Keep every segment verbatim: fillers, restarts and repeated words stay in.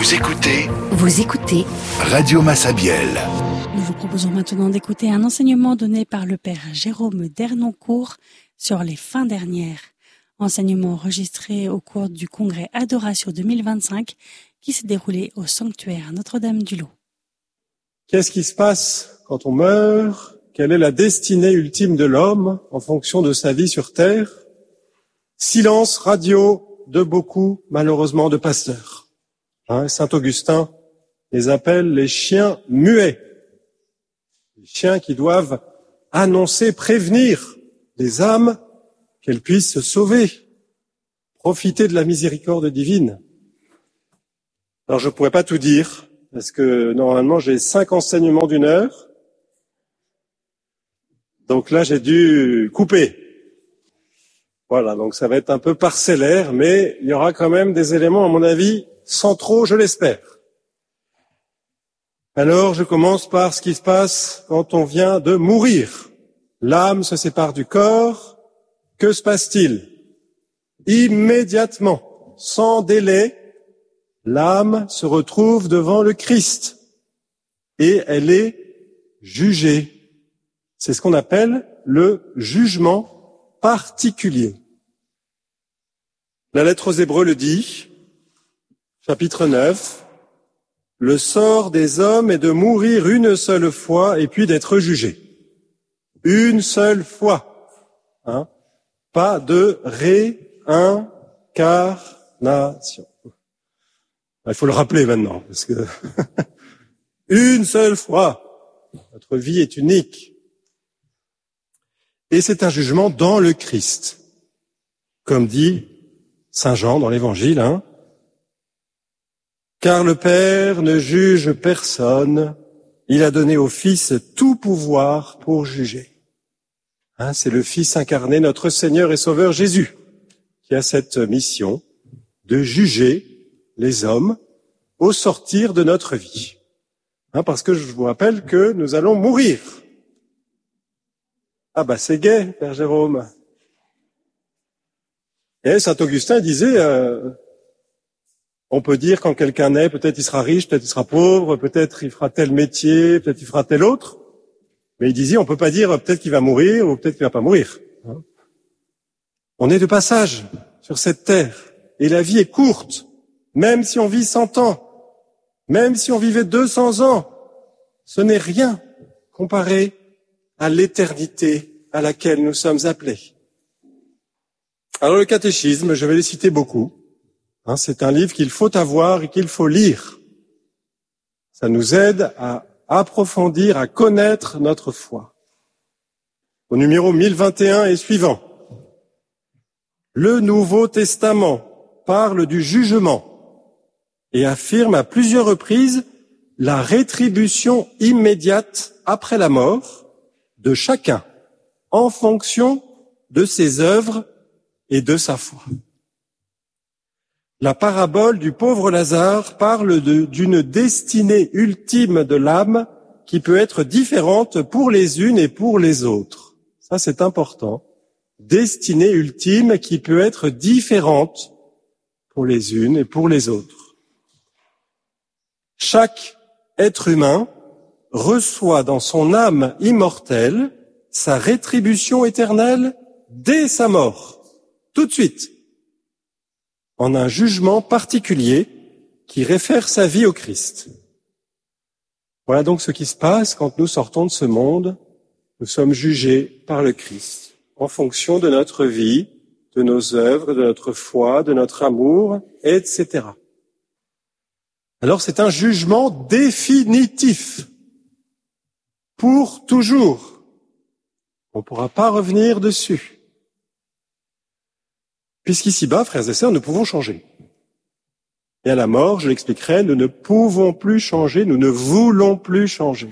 Vous écoutez Vous écoutez Radio Massabielle. Nous vous proposons maintenant d'écouter un enseignement donné par le père Jérôme Dernoncourt sur les fins dernières. Enseignement enregistré au cours du congrès Adoration deux mille vingt-cinq qui s'est déroulé au sanctuaire Notre-Dame-du-Lot. Qu'est-ce qui se passe quand on meurt? Quelle est la destinée ultime de l'homme en fonction de sa vie sur terre? Silence radio de beaucoup, malheureusement, de pasteurs. Hein, Saint Augustin les appelle les chiens muets. Les chiens qui doivent annoncer, prévenir les âmes qu'elles puissent se sauver, profiter de la miséricorde divine. Alors je ne pourrais pas tout dire, parce que normalement j'ai cinq enseignements d'une heure. Donc là j'ai dû couper. Voilà, donc ça va être un peu parcellaire, mais il y aura quand même des éléments, à mon avis, centraux, je l'espère. Alors je commence par ce qui se passe quand on vient de mourir. L'âme se sépare du corps. Que se passe-t-il? Immédiatement, sans délai, l'âme se retrouve devant le Christ et elle est jugée. C'est ce qu'on appelle le jugement particulier. La lettre aux Hébreux le dit, chapitre neuf, le sort des hommes est de mourir une seule fois et puis d'être jugé. Une seule fois, hein, pas de réincarnation. Il faut le rappeler maintenant, parce que une seule fois, notre vie est unique. Et c'est un jugement dans le Christ, comme dit Saint Jean dans l'Évangile, hein. Car le Père ne juge personne, il a donné au Fils tout pouvoir pour juger. Hein, c'est le Fils incarné, notre Seigneur et Sauveur Jésus, qui a cette mission de juger les hommes au sortir de notre vie. Hein, parce que je vous rappelle que nous allons mourir. Ah bah c'est gai, Père Jérôme. Et Saint Augustin disait, euh, on peut dire quand quelqu'un naît, peut-être il sera riche, peut-être il sera pauvre, peut-être il fera tel métier, peut-être il fera tel autre. Mais il disait, on peut pas dire peut-être qu'il va mourir ou peut-être qu'il va pas mourir. On est de passage sur cette terre et la vie est courte. Même si on vit cent ans, même si on vivait deux cents ans, ce n'est rien comparé à l'éternité à laquelle nous sommes appelés. Alors le catéchisme, je vais les citer beaucoup. Hein, c'est un livre qu'il faut avoir et qu'il faut lire. Ça nous aide à approfondir, à connaître notre foi. Au numéro mille vingt et un et suivant, le Nouveau Testament parle du jugement et affirme à plusieurs reprises la rétribution immédiate après la mort de chacun en fonction de ses œuvres et de sa foi. La parabole du pauvre Lazare parle de, d'une destinée ultime de l'âme qui peut être différente pour les unes et pour les autres. Ça, c'est important. Destinée ultime qui peut être différente pour les unes et pour les autres. Chaque être humain reçoit dans son âme immortelle sa rétribution éternelle dès sa mort, tout de suite, en un jugement particulier qui réfère sa vie au Christ. Voilà donc ce qui se passe quand nous sortons de ce monde. Nous sommes jugés par le Christ en fonction de notre vie, de nos œuvres, de notre foi, de notre amour, et cetera. Alors c'est un jugement définitif, pour toujours. On ne pourra pas revenir dessus. Puisqu'ici-bas, frères et sœurs, nous pouvons changer. Et à la mort, je l'expliquerai, nous ne pouvons plus changer, nous ne voulons plus changer.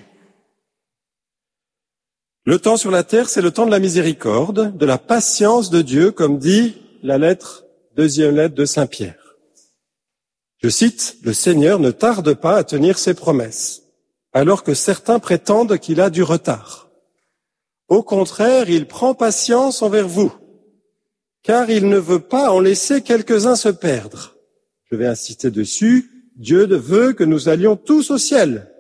Le temps sur la terre, c'est le temps de la miséricorde, de la patience de Dieu, comme dit la lettre, deuxième lettre de Saint Pierre. Je cite, « Le Seigneur ne tarde pas à tenir ses promesses, alors que certains prétendent qu'il a du retard. Au contraire, il prend patience envers vous, car il ne veut pas en laisser quelques-uns se perdre. » Je vais insister dessus. Dieu veut que nous allions tous au ciel.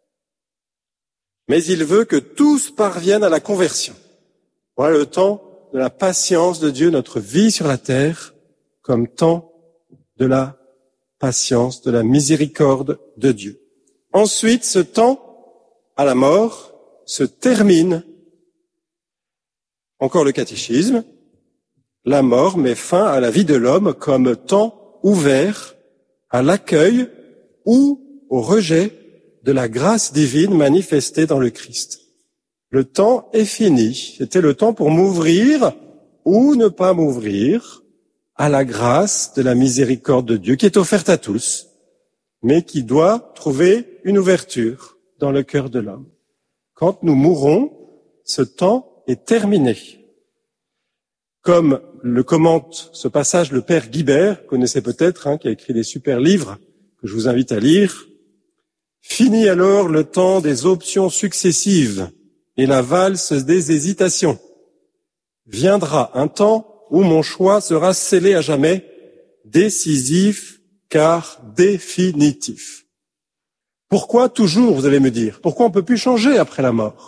Mais il veut que tous parviennent à la conversion. Voilà le temps de la patience de Dieu, notre vie sur la terre, comme temps de la patience, de la miséricorde de Dieu. Ensuite, ce temps à la mort se termine. Encore le catéchisme. La mort met fin à la vie de l'homme comme temps ouvert à l'accueil ou au rejet de la grâce divine manifestée dans le Christ. Le temps est fini. C'était le temps pour m'ouvrir ou ne pas m'ouvrir à la grâce de la miséricorde de Dieu qui est offerte à tous, mais qui doit trouver une ouverture dans le cœur de l'homme. Quand nous mourrons, ce temps est terminé. Comme le commente ce passage le père Guibert, vous connaissez peut-être, hein, qui a écrit des super livres que je vous invite à lire. Fini alors le temps des options successives et la valse des hésitations. Viendra un temps où mon choix sera scellé à jamais, décisif car définitif. Pourquoi toujours, vous allez me dire? Pourquoi on ne peut plus changer après la mort?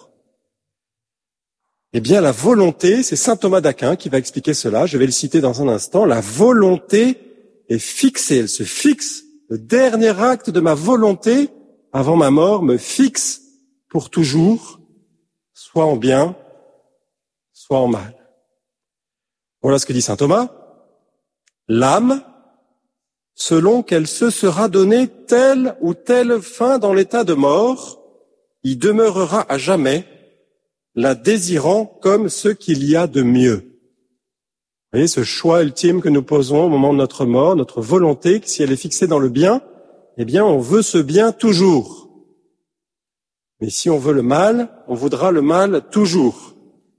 Eh bien, la volonté, c'est saint Thomas d'Aquin qui va expliquer cela, je vais le citer dans un instant, la volonté est fixée, elle se fixe. Le dernier acte de ma volonté, avant ma mort, me fixe pour toujours, soit en bien, soit en mal. Voilà ce que dit saint Thomas. L'âme, selon qu'elle se sera donnée telle ou telle fin dans l'état de mort, y demeurera à jamais, la désirant comme ce qu'il y a de mieux. Vous voyez, ce choix ultime que nous posons au moment de notre mort, notre volonté, si elle est fixée dans le bien, eh bien, on veut ce bien toujours. Mais si on veut le mal, on voudra le mal toujours.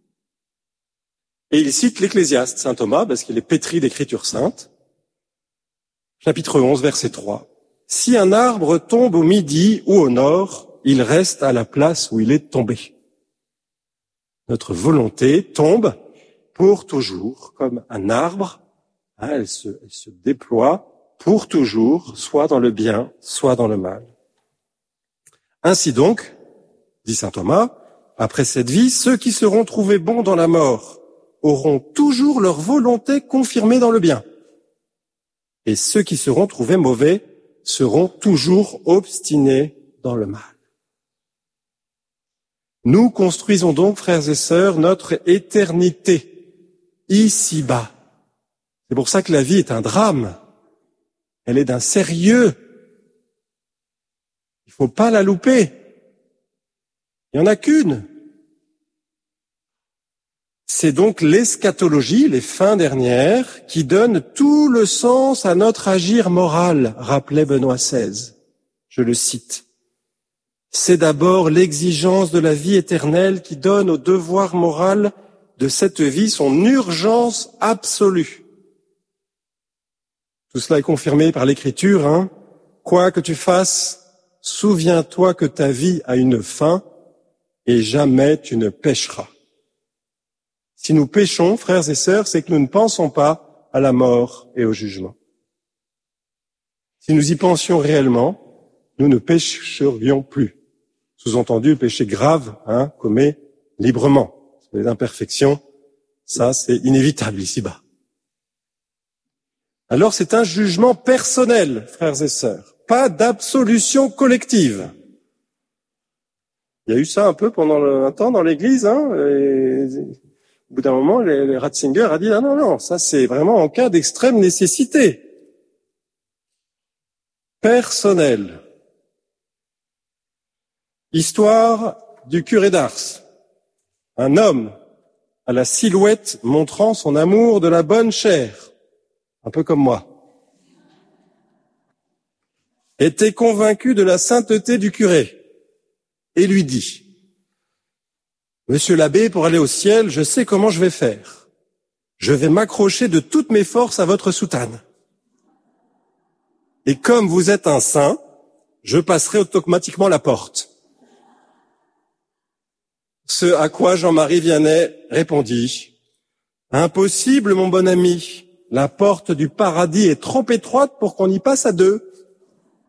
Et il cite l'Ecclésiaste, saint Thomas, parce qu'il est pétri d'écritures saintes. Chapitre onze, verset trois. Si un arbre tombe au midi ou au nord, il reste à la place où il est tombé. Notre volonté tombe pour toujours, comme un arbre, hein, elle, se, elle se déploie pour toujours, soit dans le bien, soit dans le mal. Ainsi donc, dit saint Thomas, après cette vie, ceux qui seront trouvés bons dans la mort auront toujours leur volonté confirmée dans le bien. Et ceux qui seront trouvés mauvais seront toujours obstinés dans le mal. Nous construisons donc, frères et sœurs, notre éternité, ici-bas. C'est pour ça que la vie est un drame. Elle est d'un sérieux. Il ne faut pas la louper. Il n'y en a qu'une. C'est donc l'eschatologie, les fins dernières, qui donne tout le sens à notre agir moral, rappelait Benoît seize. Je le cite. C'est d'abord l'exigence de la vie éternelle qui donne au devoir moral de cette vie son urgence absolue. Tout cela est confirmé par l'Écriture, hein. Quoi que tu fasses, souviens-toi que ta vie a une fin et jamais tu ne pécheras. Si nous péchons, frères et sœurs, c'est que nous ne pensons pas à la mort et au jugement. Si nous y pensions réellement, nous ne pécherions plus. Sous-entendu, le péché grave, hein, commet librement. Les imperfections, ça, c'est inévitable ici-bas. Alors, c'est un jugement personnel, frères et sœurs. Pas d'absolution collective. Il y a eu ça un peu pendant le, un temps dans l'Église, hein. Et, au bout d'un moment, les, les Ratzinger a dit, ah non, non, ça, c'est vraiment en cas d'extrême nécessité. Personnel. Histoire du curé d'Ars. Un homme à la silhouette montrant son amour de la bonne chair, un peu comme moi, était convaincu de la sainteté du curé et lui dit, « Monsieur l'abbé, pour aller au ciel, je sais comment je vais faire. Je vais m'accrocher de toutes mes forces à votre soutane. Et comme vous êtes un saint, je passerai automatiquement la porte. » Ce à quoi Jean-Marie Vianney répondit, « Impossible, mon bon ami, la porte du paradis est trop étroite pour qu'on y passe à deux. »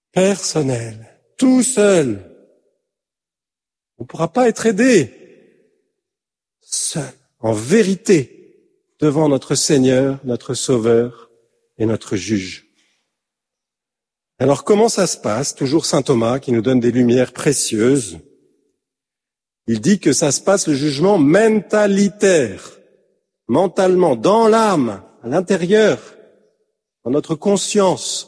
personnel, tout seul. On ne pourra pas être aidé seul, en vérité, devant notre Seigneur, notre Sauveur et notre Juge. Alors comment ça se passe? Toujours saint Thomas qui nous donne des lumières précieuses. Il dit que ça se passe le jugement mentalitaire, mentalement, dans l'âme, à l'intérieur, dans notre conscience.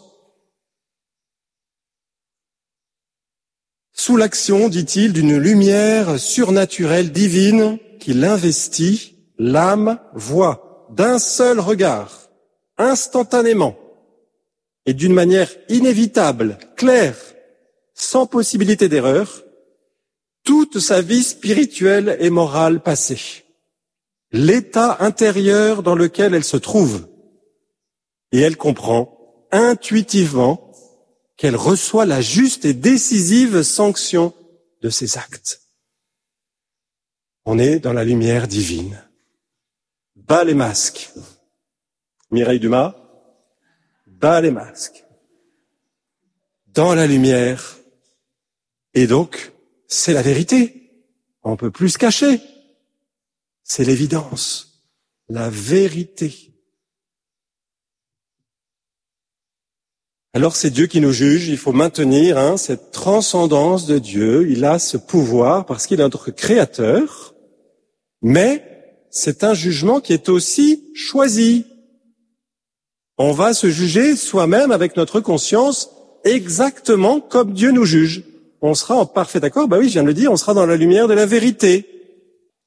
Sous l'action, dit-il, d'une lumière surnaturelle divine qui l'investit, l'âme voit d'un seul regard, instantanément, et d'une manière inévitable, claire, sans possibilité d'erreur, toute sa vie spirituelle et morale passée, l'état intérieur dans lequel elle se trouve, et elle comprend intuitivement qu'elle reçoit la juste et décisive sanction de ses actes. On est dans la lumière divine. Bas les masques. Mireille Dumas, bas les masques. Dans la lumière. Et donc, c'est la vérité. On peut plus se cacher. C'est l'évidence. La vérité. Alors c'est Dieu qui nous juge, il faut maintenir hein, cette transcendance de Dieu, il a ce pouvoir parce qu'il est notre créateur, mais c'est un jugement qui est aussi choisi. On va se juger soi-même avec notre conscience exactement comme Dieu nous juge. On sera en parfait accord, bah oui, je viens de le dire, on sera dans la lumière de la vérité.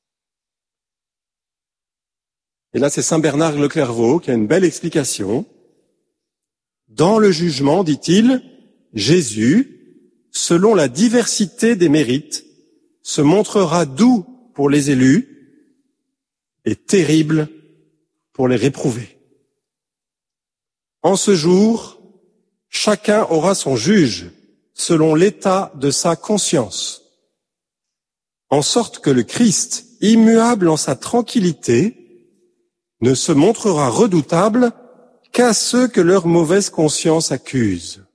Et là c'est saint Bernard le Clairvaux qui a une belle explication. Dans le jugement, dit-il, Jésus, selon la diversité des mérites, se montrera doux pour les élus et terrible pour les réprouvés. En ce jour, chacun aura son juge selon l'état de sa conscience, en sorte que le Christ, immuable en sa tranquillité, ne se montrera redoutable qu'à ceux que leur mauvaise conscience accuse.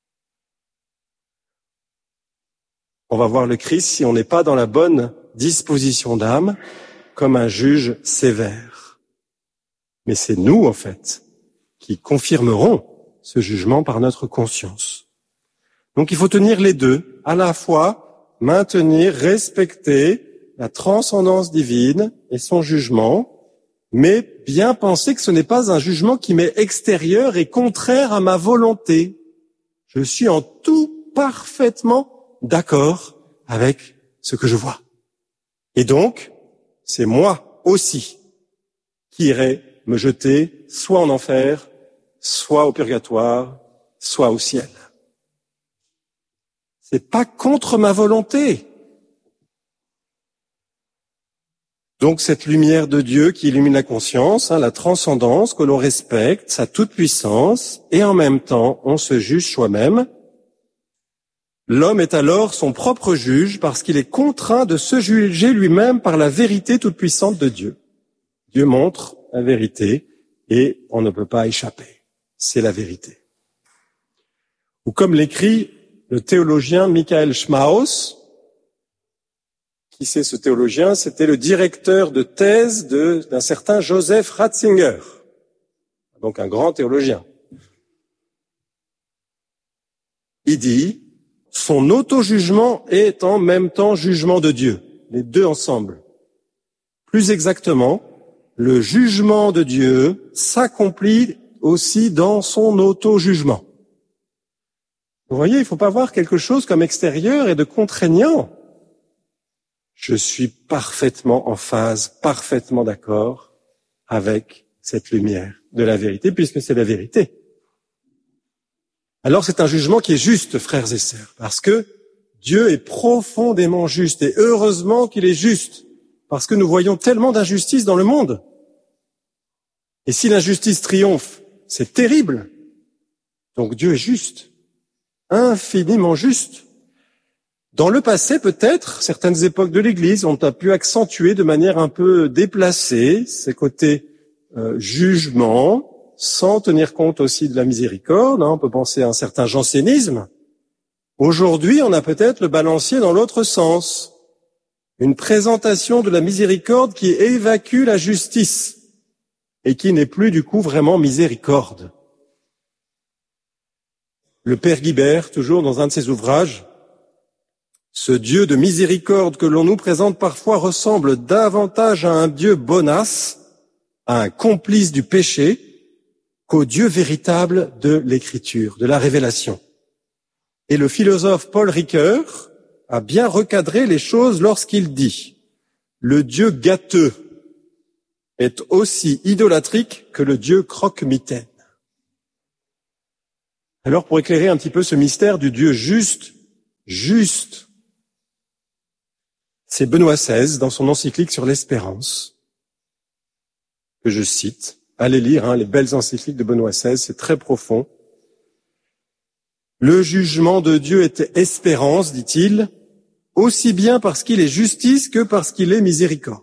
On va voir le Christ, si on n'est pas dans la bonne disposition d'âme, comme un juge sévère. Mais c'est nous, en fait, qui confirmerons ce jugement par notre conscience. Donc il faut tenir les deux, à la fois maintenir, respecter la transcendance divine et son jugement, mais bien penser que ce n'est pas un jugement qui m'est extérieur et contraire à ma volonté. Je suis en tout parfaitement d'accord avec ce que je vois. Et donc, c'est moi aussi qui irai me jeter soit en enfer, soit au purgatoire, soit au ciel. C'est pas contre ma volonté. Donc cette lumière de Dieu qui illumine la conscience, hein, la transcendance, que l'on respecte, sa toute-puissance, et en même temps on se juge soi-même. L'homme est alors son propre juge parce qu'il est contraint de se juger lui-même par la vérité toute-puissante de Dieu. Dieu montre la vérité et on ne peut pas échapper. C'est la vérité. Ou comme l'écrit le théologien Michael Schmaus, qui c'est ce théologien? C'était le directeur de thèse de, d'un certain Joseph Ratzinger, donc un grand théologien. Il dit, son auto-jugement est en même temps jugement de Dieu, les deux ensemble. Plus exactement, le jugement de Dieu s'accomplit aussi dans son auto-jugement. Vous voyez, il ne faut pas voir quelque chose comme extérieur et de contraignant. Je suis parfaitement en phase, parfaitement d'accord avec cette lumière de la vérité, puisque c'est la vérité. Alors c'est un jugement qui est juste, frères et sœurs, parce que Dieu est profondément juste, et heureusement qu'il est juste, parce que nous voyons tellement d'injustice dans le monde. Et si l'injustice triomphe, c'est terrible. Donc Dieu est juste, infiniment juste. Dans le passé, peut-être, certaines époques de l'Église ont pu accentuer de manière un peu déplacée ces côtés euh, jugement, sans tenir compte aussi de la miséricorde. Hein. On peut penser à un certain jansénisme, Aujourd'hui, on a peut-être le balancier dans l'autre sens. Une présentation de la miséricorde qui évacue la justice et qui n'est plus du coup vraiment miséricorde. Le père Guibert, toujours dans un de ses ouvrages, ce Dieu de miséricorde que l'on nous présente parfois ressemble davantage à un Dieu bonasse, à un complice du péché, qu'au Dieu véritable de l'Écriture, de la révélation. Et le philosophe Paul Ricoeur a bien recadré les choses lorsqu'il dit « Le Dieu gâteux est aussi idolâtrique que le Dieu croque-mitaine ». Alors, pour éclairer un petit peu ce mystère du Dieu juste, juste, c'est Benoît seize, dans son encyclique sur l'espérance, que je cite. Allez lire hein, les belles encycliques de Benoît seize, c'est très profond. Le jugement de Dieu est espérance, dit-il, aussi bien parce qu'il est justice que parce qu'il est miséricorde.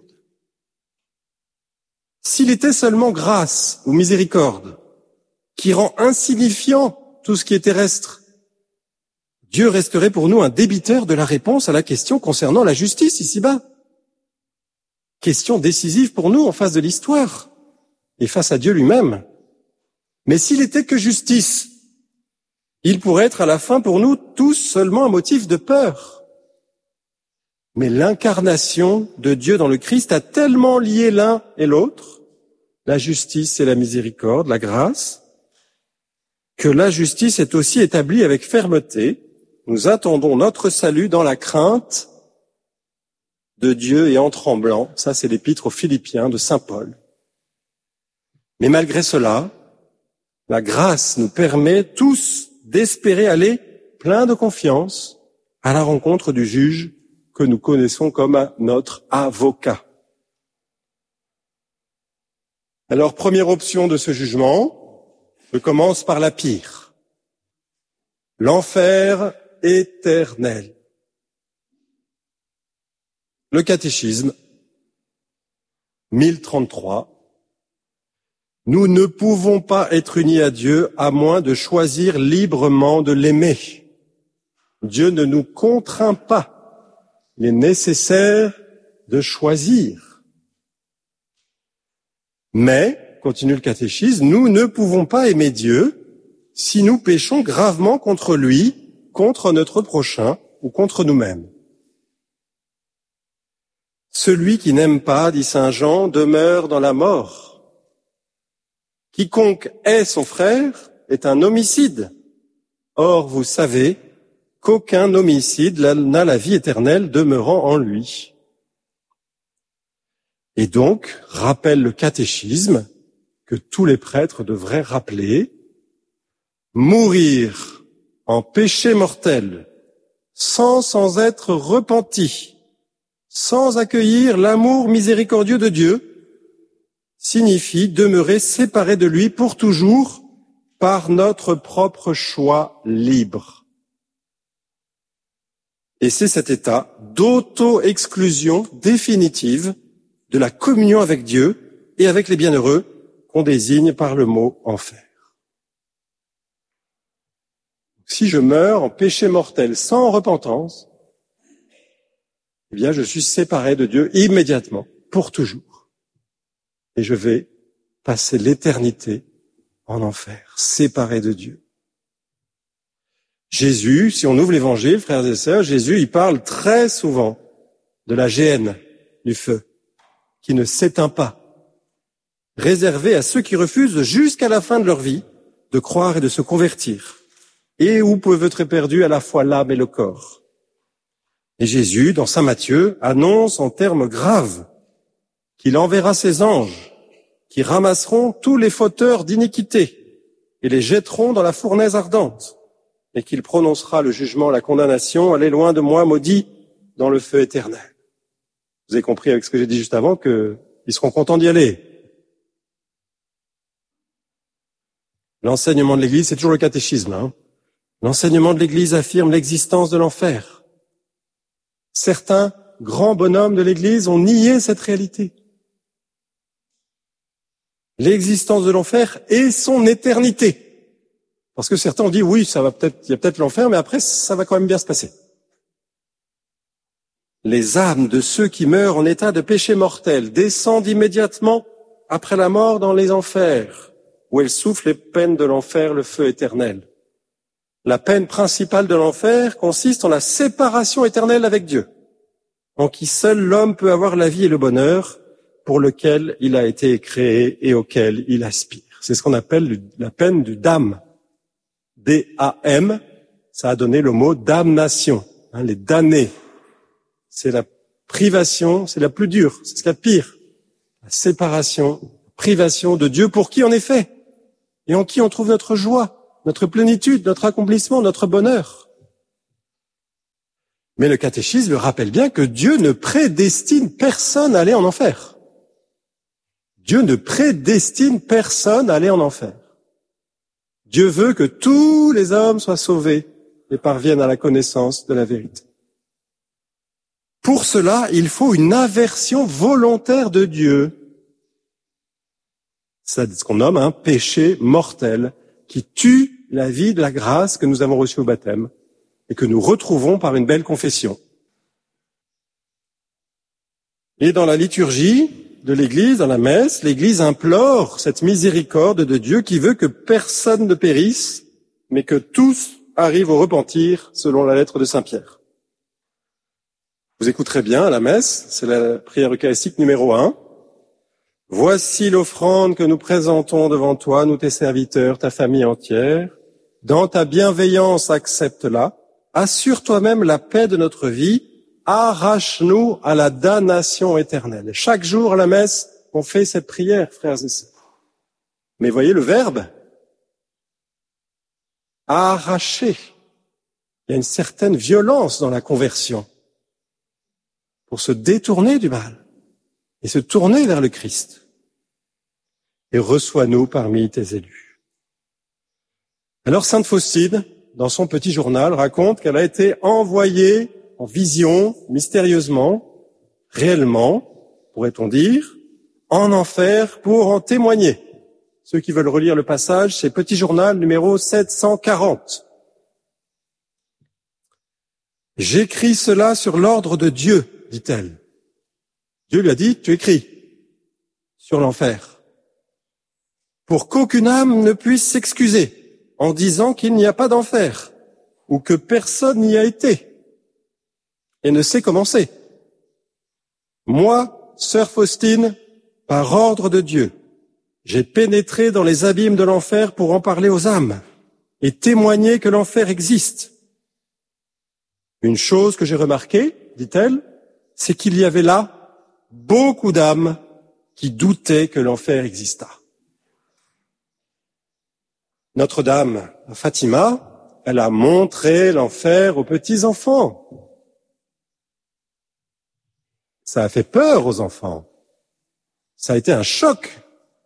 S'il était seulement grâce ou miséricorde, qui rend insignifiant tout ce qui est terrestre, Dieu resterait pour nous un débiteur de la réponse à la question concernant la justice ici-bas. Question décisive pour nous en face de l'histoire et face à Dieu lui-même. Mais s'il était que justice, il pourrait être à la fin pour nous tous seulement un motif de peur. Mais l'incarnation de Dieu dans le Christ a tellement lié l'un et l'autre, la justice et la miséricorde, la grâce, que la justice est aussi établie avec fermeté. Nous attendons notre salut dans la crainte de Dieu et en tremblant. Ça, c'est l'épître aux Philippiens de saint Paul. Mais malgré cela, la grâce nous permet tous d'espérer aller plein de confiance à la rencontre du juge que nous connaissons comme notre avocat. Alors, première option de ce jugement, je commence par la pire. L'enfer éternel. Le catéchisme, mille trente-trois. Nous ne pouvons pas être unis à Dieu à moins de choisir librement de l'aimer. Dieu ne nous contraint pas. Il est nécessaire de choisir. Mais, continue le catéchisme, nous ne pouvons pas aimer Dieu si nous péchons gravement contre lui, contre notre prochain ou contre nous-mêmes. Celui qui n'aime pas, dit saint Jean, demeure dans la mort. Quiconque hait son frère est un homicide. Or, vous savez qu'aucun homicide n'a la vie éternelle demeurant en lui. Et donc, rappelle le catéchisme que tous les prêtres devraient rappeler, mourir en péché mortel, sans sans être repenti, sans accueillir l'amour miséricordieux de Dieu, signifie demeurer séparé de lui pour toujours par notre propre choix libre. Et c'est cet état d'auto-exclusion définitive de la communion avec Dieu et avec les bienheureux qu'on désigne par le mot enfer. Si je meurs en péché mortel sans repentance, eh bien je suis séparé de Dieu immédiatement, pour toujours. Et je vais passer l'éternité en enfer, séparé de Dieu. Jésus, si on ouvre l'évangile, frères et sœurs, Jésus, il parle très souvent de la géhenne, du feu, qui ne s'éteint pas, réservé à ceux qui refusent jusqu'à la fin de leur vie de croire et de se convertir, et où peuvent être perdus à la fois l'âme et le corps. Et Jésus, dans saint Matthieu, annonce en termes graves qu'il enverra ses anges qui ramasseront tous les fauteurs d'iniquité et les jetteront dans la fournaise ardente, et qu'il prononcera le jugement, la condamnation, allez loin de moi, maudit, dans le feu éternel. Vous avez compris avec ce que j'ai dit juste avant qu'ils seront contents d'y aller. L'enseignement de l'Église, c'est toujours le catéchisme. Hein. L'enseignement de l'Église affirme l'existence de l'enfer. Certains grands bonhommes de l'Église ont nié cette réalité. L'existence de l'enfer et son éternité. Parce que certains ont dit, oui, ça va peut-être, il y a peut-être l'enfer, mais après, ça va quand même bien se passer. Les âmes de ceux qui meurent en état de péché mortel descendent immédiatement après la mort dans les enfers, où elles souffrent les peines de l'enfer, le feu éternel. La peine principale de l'enfer consiste en la séparation éternelle avec Dieu, en qui seul l'homme peut avoir la vie et le bonheur pour lequel il a été créé et auquel il aspire. C'est ce qu'on appelle la peine du dam. D A M, ça a donné le mot damnation, hein, les damnés. C'est la privation, c'est la plus dure, c'est ce qu'il y a de pire. La séparation, la privation de Dieu pour qui on est fait et en qui on trouve notre joie, notre plénitude, notre accomplissement, notre bonheur. Mais le catéchisme rappelle bien que Dieu ne prédestine personne à aller en enfer. Dieu ne prédestine personne à aller en enfer. Dieu veut que tous les hommes soient sauvés et parviennent à la connaissance de la vérité. Pour cela, il faut une aversion volontaire de Dieu. C'est ce qu'on nomme un péché mortel qui tue la vie de la grâce que nous avons reçue au baptême et que nous retrouvons par une belle confession. Et dans la liturgie de l'Église, dans la messe, l'Église implore cette miséricorde de Dieu qui veut que personne ne périsse, mais que tous arrivent au repentir, selon la lettre de Saint Pierre. Vous écouterez bien à la messe, c'est la prière eucharistique numéro un. Voici l'offrande que nous présentons devant toi, nous tes serviteurs, ta famille entière. Dans ta bienveillance, accepte-la. Assure toi-même la paix de notre vie. Arrache-nous à la damnation éternelle. Chaque jour à la messe, on fait cette prière, frères et sœurs. Mais voyez le verbe. Arracher. Il y a une certaine violence dans la conversion. Pour se détourner du mal et se tourner vers le Christ. Et reçois-nous parmi tes élus. Alors Sainte Faustine, dans son petit journal, raconte qu'elle a été envoyée en vision, mystérieusement, réellement, pourrait-on dire, en enfer pour en témoigner. Ceux qui veulent relire le passage, c'est Petit Journal numéro sept cent quarante. J'écris cela sur l'ordre de Dieu, dit-elle. Dieu lui a dit, tu écris sur l'enfer, pour qu'aucune âme ne puisse s'excuser en disant qu'il n'y a pas d'enfer, ou que personne n'y a été, et ne sait comment c'est. Moi, sœur Faustine, par ordre de Dieu, j'ai pénétré dans les abîmes de l'enfer pour en parler aux âmes, et témoigner que l'enfer existe. Une chose que j'ai remarquée, dit-elle, c'est qu'il y avait là beaucoup d'âmes qui doutaient que l'enfer existât. Notre-Dame, à Fatima, elle a montré l'enfer aux petits-enfants. Ça a fait peur aux enfants. Ça a été un choc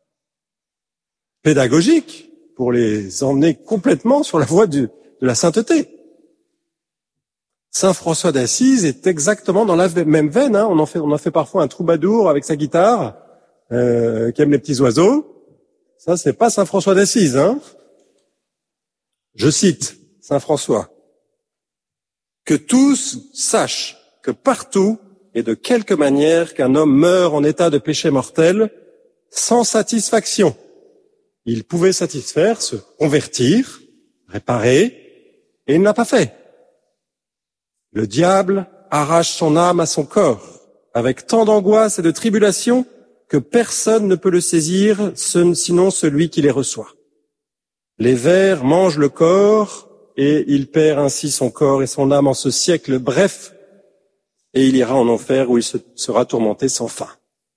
pédagogique pour les emmener complètement sur la voie du, de la sainteté. Saint François d'Assise est exactement dans la même veine. Hein. On en fait, on en fait parfois un troubadour avec sa guitare, euh, qui aime les petits oiseaux. Ça, c'est pas Saint François d'Assise. Hein. Je cite Saint François. Que tous sachent que partout et de quelque manière qu'un homme meurt en état de péché mortel, sans satisfaction, il pouvait satisfaire, se convertir, réparer, et il n'a pas fait. Le diable arrache son âme à son corps, avec tant d'angoisse et de tribulation que personne ne peut le saisir, sinon celui qui les reçoit. Les vers mangent le corps, et il perd ainsi son corps et son âme en ce siècle bref, et il ira en enfer où il sera tourmenté sans fin.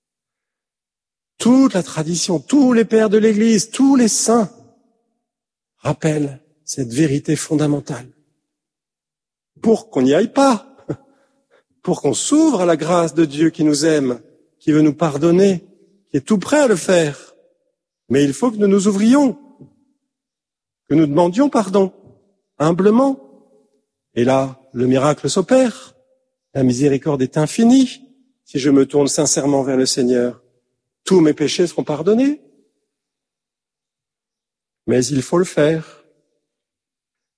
Toute la tradition, tous les pères de l'Église, tous les saints rappellent cette vérité fondamentale. Pour qu'on n'y aille pas, pour qu'on s'ouvre à la grâce de Dieu qui nous aime, qui veut nous pardonner, qui est tout prêt à le faire. Mais il faut que nous nous ouvrions, que nous demandions pardon, humblement. Et là, le miracle s'opère. La miséricorde est infinie. Si je me tourne sincèrement vers le Seigneur, tous mes péchés seront pardonnés. Mais il faut le faire.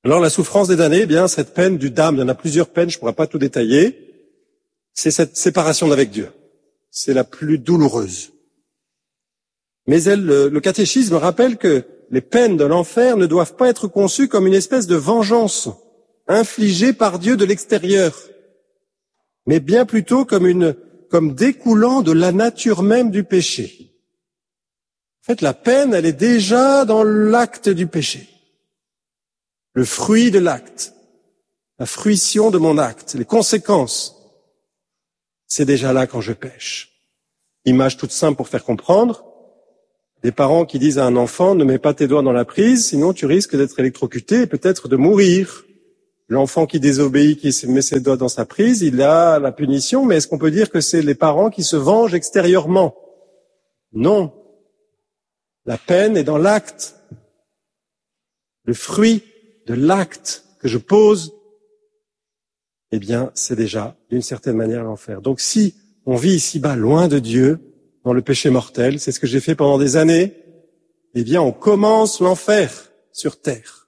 Alors la souffrance des damnés, eh bien cette peine du dam, il y en a plusieurs peines, je ne pourrais pas tout détailler, c'est cette séparation d'avec Dieu. C'est la plus douloureuse. Mais elle, le, le catéchisme rappelle que les peines de l'enfer ne doivent pas être conçues comme une espèce de vengeance infligée par Dieu de l'extérieur, mais bien plutôt comme une, comme découlant de la nature même du péché. En fait, la peine, elle est déjà dans l'acte du péché. Le fruit de l'acte, la fruition de mon acte, les conséquences, c'est déjà là quand je pêche. Image toute simple pour faire comprendre. Des parents qui disent à un enfant, ne mets pas tes doigts dans la prise, sinon tu risques d'être électrocuté et peut-être de mourir. L'enfant qui désobéit, qui met ses doigts dans sa prise, il a la punition, mais est-ce qu'on peut dire que c'est les parents qui se vengent extérieurement? Non. La peine est dans l'acte. Le fruit de l'acte que je pose, eh bien, c'est déjà, d'une certaine manière, l'enfer. Donc si on vit ici-bas loin de Dieu, dans le péché mortel, c'est ce que j'ai fait pendant des années, eh bien, on commence l'enfer sur terre.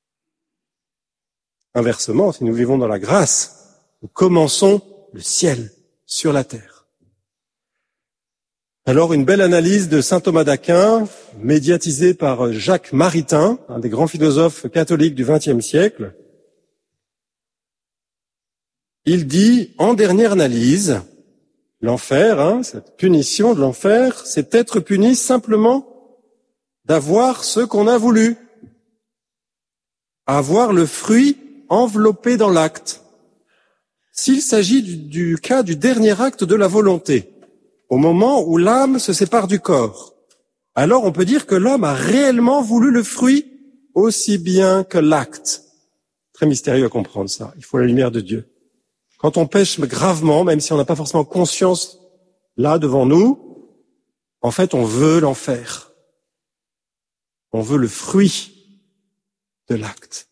Inversement, si nous vivons dans la grâce, nous commençons le ciel sur la terre. Alors, une belle analyse de saint Thomas d'Aquin, médiatisée par Jacques Maritain, un des grands philosophes catholiques du vingtième siècle. Il dit, en dernière analyse, l'enfer, hein, cette punition de l'enfer, c'est être puni simplement d'avoir ce qu'on a voulu, avoir le fruit enveloppé dans l'acte. S'il s'agit du, du cas du dernier acte de la volonté, au moment où l'âme se sépare du corps, alors on peut dire que l'homme a réellement voulu le fruit aussi bien que l'acte. Très mystérieux à comprendre ça, il faut la lumière de Dieu. Quand on pêche gravement, même si on n'a pas forcément conscience là devant nous, en fait on veut l'enfer. On veut le fruit de l'acte.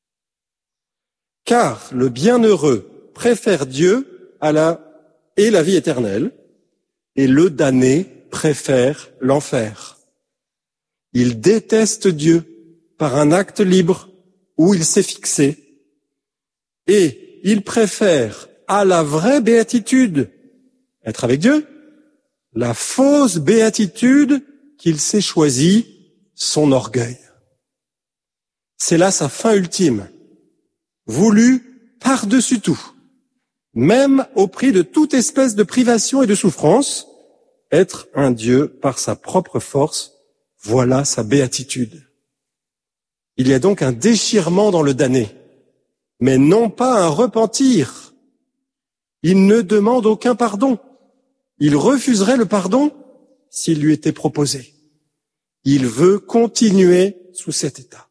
Car le bienheureux préfère Dieu à la, et la vie éternelle, et le damné préfère l'enfer. Il déteste Dieu par un acte libre où il s'est fixé, et il préfère à la vraie béatitude, être avec Dieu, la fausse béatitude qu'il s'est choisie, son orgueil. C'est là sa fin ultime, voulue par-dessus tout, même au prix de toute espèce de privation et de souffrance, être un Dieu par sa propre force, voilà sa béatitude. Il y a donc un déchirement dans le damné, mais non pas un repentir. Il ne demande aucun pardon. Il refuserait le pardon s'il lui était proposé. Il veut continuer sous cet état.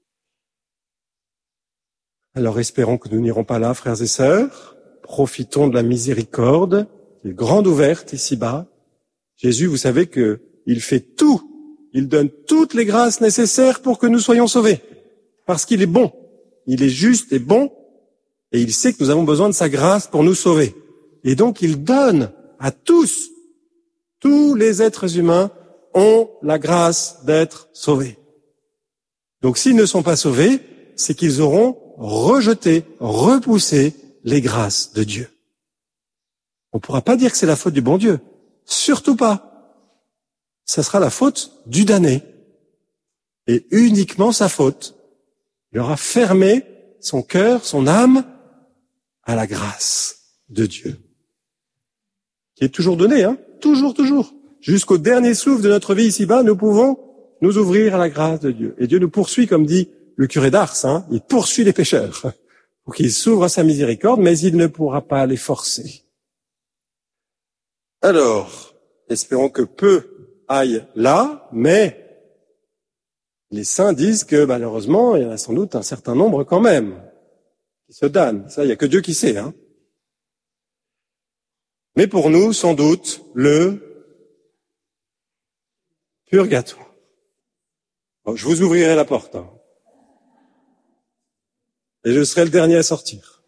Alors espérons que nous n'irons pas là, frères et sœurs. Profitons de la miséricorde, qui est grande ouverte ici-bas. Jésus, vous savez qu'il fait tout. Il donne toutes les grâces nécessaires pour que nous soyons sauvés. Parce qu'il est bon. Il est juste et bon. Et il sait que nous avons besoin de sa grâce pour nous sauver. Et donc il donne à tous, tous les êtres humains ont la grâce d'être sauvés. Donc s'ils ne sont pas sauvés, c'est qu'ils auront rejeté, repoussé les grâces de Dieu. On ne pourra pas dire que c'est la faute du bon Dieu. Surtout pas. Ça sera la faute du damné. Et uniquement sa faute. Il aura fermé son cœur, son âme, à la grâce de Dieu, qui est toujours donnée, hein, toujours, toujours. Jusqu'au dernier souffle de notre vie ici-bas, nous pouvons nous ouvrir à la grâce de Dieu. Et Dieu nous poursuit, comme dit le curé d'Ars, hein, il poursuit les pécheurs pour qu'ils s'ouvrent à sa miséricorde, mais il ne pourra pas les forcer. Alors, espérons que peu aillent là, mais les saints disent que malheureusement, il y en a sans doute un certain nombre quand même qui se damnent. Ça, il n'y a que Dieu qui sait. Hein. Mais pour nous, sans doute, le purgatoire. Bon, je vous ouvrirai la porte. Hein. Et je serai le dernier à sortir.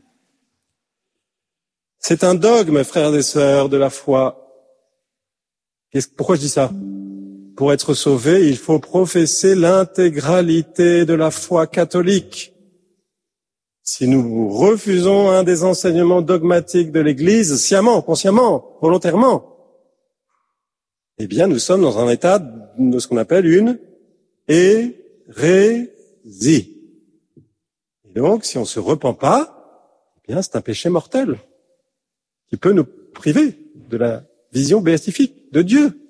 C'est un dogme, frères et sœurs, de la foi. Pourquoi je dis ça? Pour être sauvé, il faut professer l'intégralité de la foi catholique. si nous refusons un des enseignements dogmatiques de l'Église, sciemment, consciemment, volontairement, eh bien, nous sommes dans un état de ce qu'on appelle une hérésie. Et donc, si on se repent pas, eh bien, c'est un péché mortel qui peut nous priver de la vision béatifique de Dieu.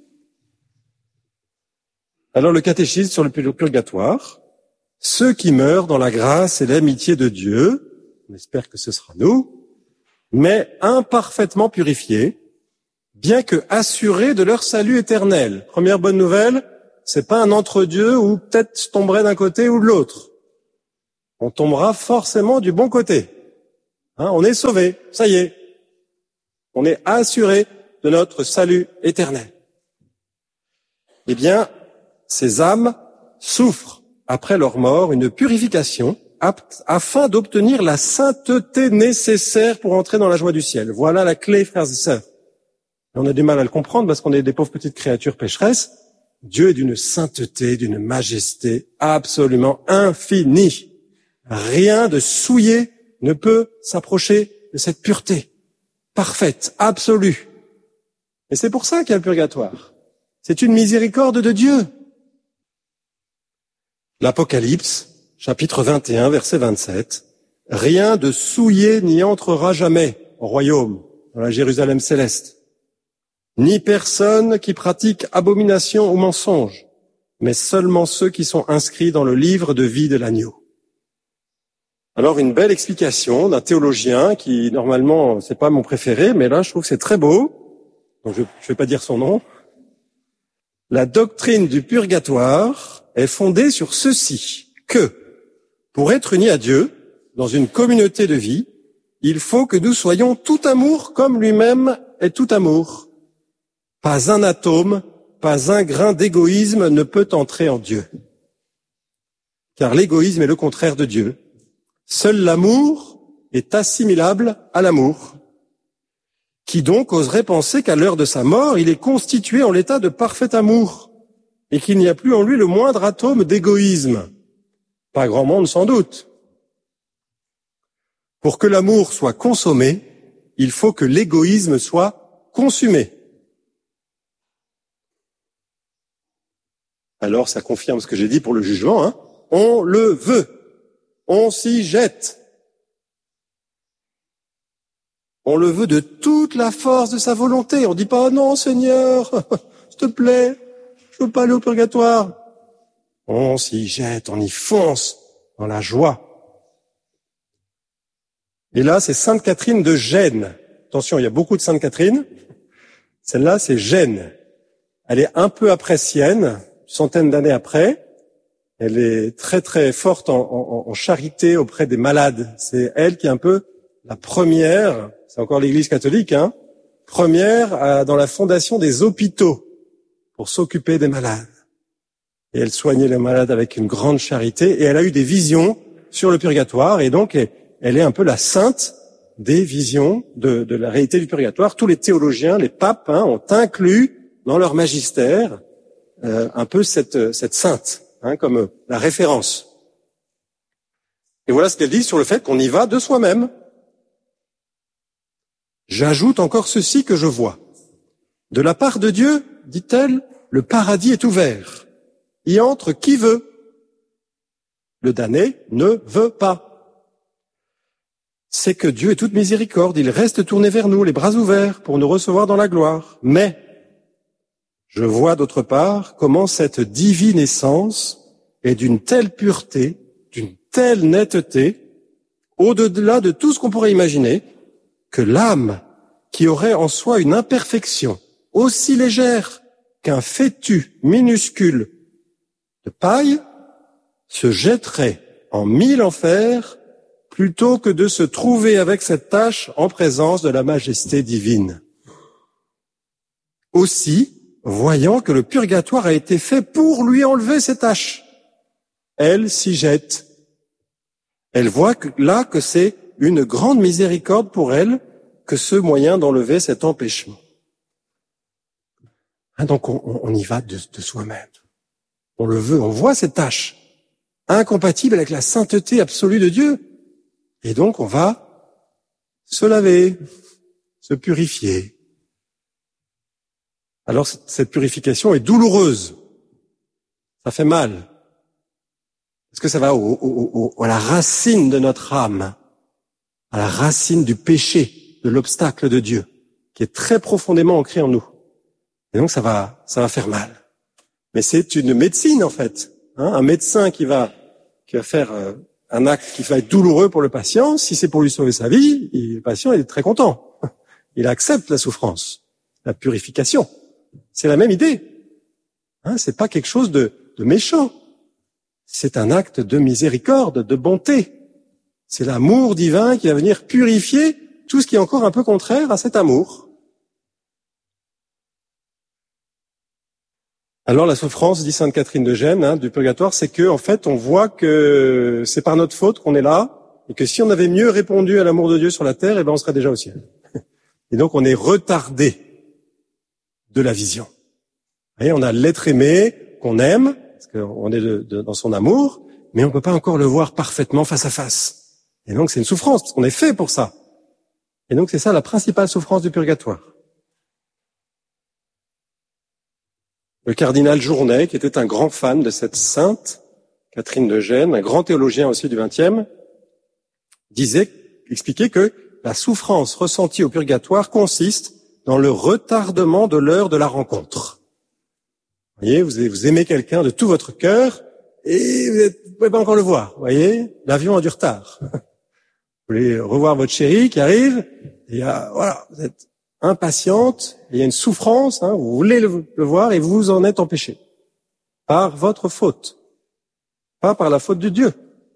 Alors, le catéchisme sur le purgatoire, ceux qui meurent dans la grâce et l'amitié de Dieu, on espère que ce sera nous, mais imparfaitement purifiés, bien que assurés de leur salut éternel. Première bonne nouvelle, c'est pas un entre-deux où peut-être je tomberai d'un côté ou de l'autre. On tombera forcément du bon côté. Hein, on est sauvé, ça y est. On est assuré de notre salut éternel. Eh bien, ces âmes souffrent après leur mort une purification apte afin d'obtenir la sainteté nécessaire pour entrer dans la joie du ciel. Voilà la clé, frères et sœurs. On a du mal à le comprendre parce qu'on est des pauvres petites créatures pécheresses. Dieu est d'une sainteté, d'une majesté absolument infinie. Rien de souillé ne peut s'approcher de cette pureté parfaite, absolue. Et c'est pour ça qu'il y a le purgatoire. C'est une miséricorde de Dieu. L'Apocalypse, chapitre vingt et un, verset vingt-sept. Rien de souillé n'y entrera jamais au royaume, dans la Jérusalem céleste. Ni personne qui pratique abomination ou mensonge, mais seulement ceux qui sont inscrits dans le livre de vie de l'agneau. Alors, une belle explication d'un théologien qui, normalement, c'est pas mon préféré, mais là, je trouve que c'est très beau. Donc, je ne vais pas dire son nom. La doctrine du purgatoire est fondée sur ceci, que, pour être unis à Dieu, dans une communauté de vie, il faut que nous soyons tout amour comme lui-même est tout amour. Pas un atome, pas un grain d'égoïsme ne peut entrer en Dieu. Car l'égoïsme est le contraire de Dieu. Seul l'amour est assimilable à l'amour. Qui donc oserait penser qu'à l'heure de sa mort, il est constitué en l'état de parfait amour et qu'il n'y a plus en lui le moindre atome d'égoïsme? Pas grand monde sans doute. Pour que l'amour soit consommé, il faut que l'égoïsme soit consumé. Alors, ça confirme ce que j'ai dit pour le jugement, hein. On le veut. On s'y jette. On le veut de toute la force de sa volonté. On dit pas, oh non, Seigneur, s'il te plaît, je veux pas aller au purgatoire. On s'y jette, on y fonce dans la joie. Et là, c'est Sainte Catherine de Gênes. Attention, il y a beaucoup de Sainte Catherine. Celle-là, c'est Gênes. Elle est un peu après Sienne, une centaine d'années après. Elle est très très forte en, en, en charité auprès des malades. C'est elle qui est un peu la première, c'est encore l'Église catholique, hein, première à, dans la fondation des hôpitaux pour s'occuper des malades. Et elle soignait les malades avec une grande charité et elle a eu des visions sur le purgatoire et donc elle est un peu la sainte des visions de, de la réalité du purgatoire. Tous les théologiens, les papes, hein, ont inclus dans leur magistère euh, un peu cette, cette sainte, hein, comme la référence. Et voilà ce qu'elle dit sur le fait qu'on y va de soi-même. J'ajoute encore ceci que je vois. De la part de Dieu, dit-elle, le paradis est ouvert. Y entre qui veut. Le damné ne veut pas. C'est que Dieu est toute miséricorde. Il reste tourné vers nous, les bras ouverts, pour nous recevoir dans la gloire. Mais je vois d'autre part comment cette divine essence est d'une telle pureté, d'une telle netteté, au-delà de tout ce qu'on pourrait imaginer, que l'âme qui aurait en soi une imperfection aussi légère qu'un fétu minuscule de paille se jetterait en mille enfers plutôt que de se trouver avec cette tâche en présence de la majesté divine. Aussi, voyant que le purgatoire a été fait pour lui enlever ces tâches, elle s'y jette. Elle voit que, là que c'est une grande miséricorde pour elle que ce moyen d'enlever cet empêchement. Hein, donc on, on y va de, de soi-même. On le veut, on voit ces tâches incompatibles avec la sainteté absolue de Dieu. Et donc, on va se laver, se purifier. Alors, cette purification est douloureuse. Ça fait mal. Parce que ça va au, au, au, à la racine de notre âme, à la racine du péché, de l'obstacle de Dieu, qui est très profondément ancré en nous. Et donc, ça va, ça va faire mal. Mais c'est une médecine, en fait. Hein, un médecin qui va, qui va faire euh, un acte qui va être douloureux pour le patient, si c'est pour lui sauver sa vie, il, le patient est très content. Il accepte la souffrance, la purification. C'est la même idée. Hein, c'est pas quelque chose de, de méchant. C'est un acte de miséricorde, de bonté. C'est l'amour divin qui va venir purifier tout ce qui est encore un peu contraire à cet amour. Alors la souffrance, dit Sainte Catherine de Gênes, hein, du purgatoire, c'est que en fait on voit que c'est par notre faute qu'on est là, et que si on avait mieux répondu à l'amour de Dieu sur la terre, eh ben on serait déjà au ciel. Et donc on est retardé de la vision. Vous voyez, on a l'être aimé qu'on aime, parce qu'on est de, de, dans son amour, mais on peut pas encore le voir parfaitement face à face. Et donc c'est une souffrance, parce qu'on est fait pour ça. Et donc c'est ça la principale souffrance du purgatoire. Le cardinal Journet, qui était un grand fan de cette sainte, Catherine de Gênes, un grand théologien aussi du vingtième, disait, expliquait que la souffrance ressentie au purgatoire consiste dans le retardement de l'heure de la rencontre. Vous voyez, vous, vous aimez quelqu'un de tout votre cœur et vous ne pouvez pas encore le voir. Vous voyez, l'avion a du retard. Vous voulez revoir votre chéri qui arrive et euh, voilà, vous êtes impatiente, il y a une souffrance, hein, vous voulez le, le voir et vous vous en êtes empêché. Par votre faute. Pas par la faute de Dieu.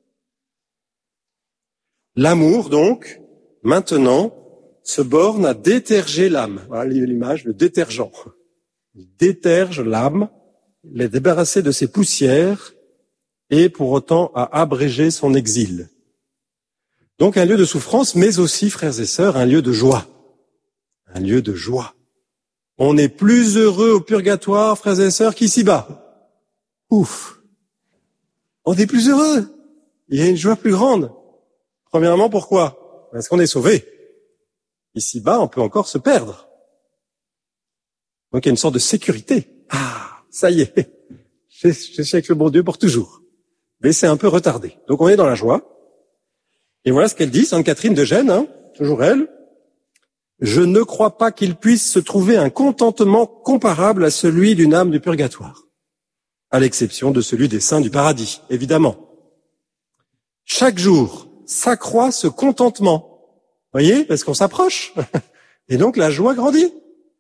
L'amour, donc, maintenant, se borne à déterger l'âme. Voilà l'image, le détergent. Il déterge l'âme, les débarrasser de ses poussières et pour autant à abréger son exil. Donc un lieu de souffrance, mais aussi, frères et sœurs, un lieu de joie. Un lieu de joie. On est plus heureux au purgatoire, frères et sœurs, qu'ici-bas. Ouf. On est plus heureux. Il y a une joie plus grande. Premièrement, pourquoi? Parce qu'on est sauvé. Ici-bas, on peut encore se perdre. Donc il y a une sorte de sécurité. Ah, ça y est. Je suis avec le bon Dieu pour toujours. Mais c'est un peu retardé. Donc on est dans la joie. Et voilà ce qu'elle dit, Sainte Catherine de Gênes, hein, toujours elle. Je ne crois pas qu'il puisse se trouver un contentement comparable à celui d'une âme du purgatoire, à l'exception de celui des saints du paradis, évidemment. Chaque jour s'accroît ce contentement, voyez, parce qu'on s'approche, et donc la joie grandit.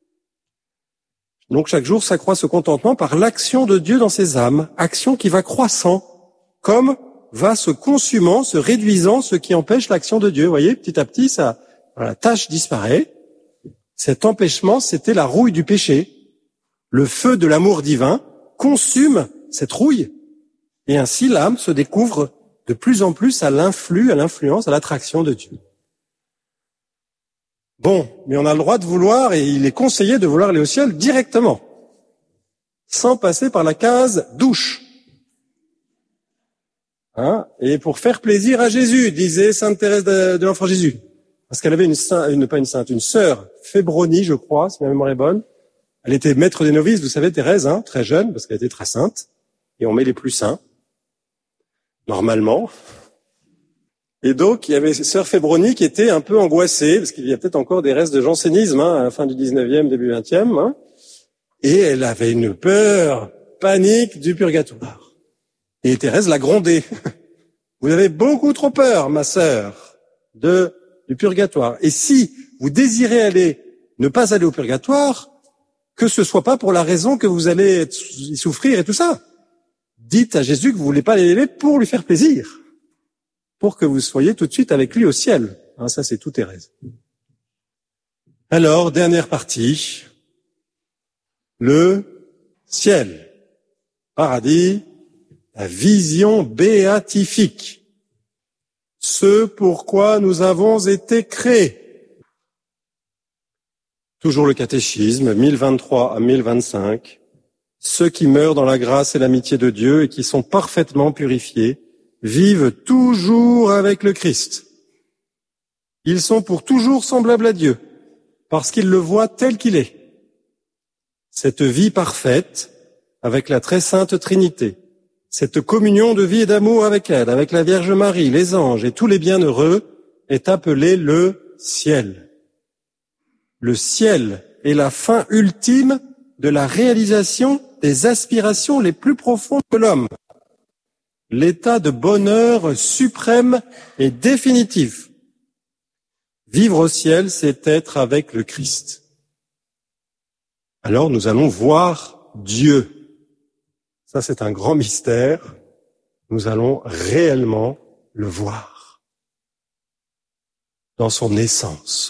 Donc chaque jour s'accroît ce contentement par l'action de Dieu dans ses âmes, action qui va croissant, comme va se consumant, se réduisant ce qui empêche l'action de Dieu. Voyez, petit à petit, ça, la tâche disparaît. Cet empêchement, c'était la rouille du péché. Le feu de l'amour divin consume cette rouille. Et ainsi, l'âme se découvre de plus en plus à l'influx, à l'influence, à l'attraction de Dieu. Bon, mais on a le droit de vouloir, et il est conseillé de vouloir aller au ciel directement, sans passer par la case douche. Hein, et pour faire plaisir à Jésus, disait Sainte Thérèse de, de l'Enfant Jésus. Parce qu'elle avait une sainte, une, pas une sainte, une sœur, Fébronie, je crois, si ma mémoire est bonne. Elle était maître des novices, vous savez, Thérèse, hein, très jeune, parce qu'elle était très sainte. Et on met les plus saints, normalement. Et donc, il y avait sœur Fébronie qui était un peu angoissée, parce qu'il y a peut-être encore des restes de jansénisme, hein, à la fin du dix-neuvième, début vingtième. Hein, et elle avait une peur panique du purgatoire. Et Thérèse l'a grondée. Vous avez beaucoup trop peur, ma sœur, de du purgatoire. Et si vous désirez aller, ne pas aller au purgatoire, que ce soit pas pour la raison que vous allez y souffrir et tout ça. Dites à Jésus que vous voulez pas aller pour lui faire plaisir, pour que vous soyez tout de suite avec lui au ciel. Hein, ça, c'est tout Thérèse. Alors, dernière partie, le ciel, paradis, la vision béatifique. Ce pourquoi nous avons été créés. Toujours le catéchisme, mille vingt-trois à mille vingt-cinq. Ceux qui meurent dans la grâce et l'amitié de Dieu et qui sont parfaitement purifiés vivent toujours avec le Christ. Ils sont pour toujours semblables à Dieu, parce qu'ils le voient tel qu'il est. Cette vie parfaite avec la très sainte Trinité, cette communion de vie et d'amour avec elle, avec la Vierge Marie, les anges et tous les bienheureux, est appelée le ciel. Le ciel est la fin ultime de la réalisation des aspirations les plus profondes de l'homme. L'état de bonheur suprême et définitif. Vivre au ciel, c'est être avec le Christ. Alors nous allons voir Dieu. Ça, c'est un grand mystère. Nous allons réellement le voir dans son essence.